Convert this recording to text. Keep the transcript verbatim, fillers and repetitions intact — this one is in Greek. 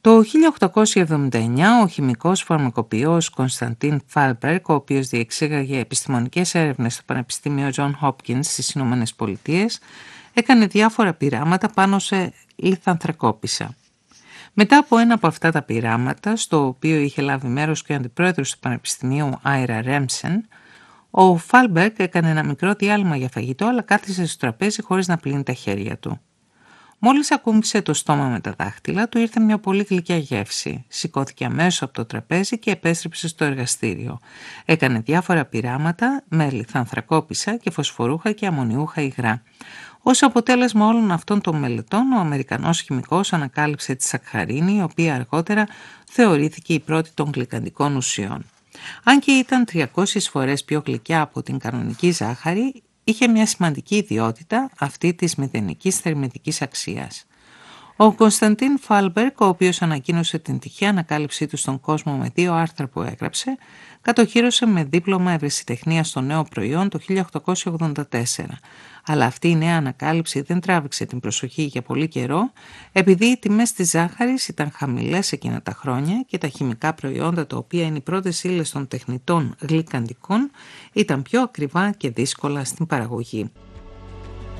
Το χίλια οκτακόσια εβδομήντα εννιά ο χημικός φαρμακοποιός Κωνσταντίν Φάλμπεργκ, ο οποίος διεξήγαγε επιστημονικές έρευνες στο Πανεπιστήμιο John Hopkins στις Ηνωμένες Πολιτείες, έκανε διάφορα πειράματα πάνω σε λιθανθρακόπισσα. Μετά από ένα από αυτά τα πειράματα, στο οποίο είχε λάβει μέρος και ο αντιπρόεδρος του Πανεπιστημίου Άιρα Ρέμσεν, ο Φάλμπεργκ έκανε ένα μικρό διάλειμμα για φαγητό, αλλά κάθισε στο τραπέζι χωρίς να πλύνει τα χέρια του. Μόλις ακούμπησε το στόμα με τα δάχτυλα, του ήρθε μια πολύ γλυκιά γεύση. Σηκώθηκε αμέσως από το τραπέζι και επέστρεψε στο εργαστήριο. Έκανε διάφορα πειράματα με λιθανθρακόπισσα και φωσφορούχα και αμμονιούχα υγρά. Ως αποτέλεσμα όλων αυτών των μελετών, ο Αμερικανός χημικός ανακάλυψε τη σακχαρίνη, η οποία αργότερα θεωρήθηκε η πρώτη των γλυκαντικών ουσιών. Αν και ήταν τριακόσιες φορές πιο γλυκιά από την κανονική ζάχαρη, είχε μια σημαντική ιδιότητα, αυτή της μηδενικής θερμιδικής αξίας. Ο Κωνσταντίν Φάλμπεργκ, ο οποίος ανακοίνωσε την τυχαία ανακάλυψή του στον κόσμο με δύο άρθρα που έγραψε, κατοχύρωσε με δίπλωμα ευρεσιτεχνίας στο νέο προϊόν το χίλια οκτακόσια ογδόντα τέσσερα. Αλλά αυτή η νέα ανακάλυψη δεν τράβηξε την προσοχή για πολύ καιρό, επειδή οι τιμές της ζάχαρης ήταν χαμηλές εκείνα τα χρόνια και τα χημικά προϊόντα, τα οποία είναι οι πρώτες ύλες των τεχνητών γλυκαντικών, ήταν πιο ακριβά και δύσκολα στην παραγωγή.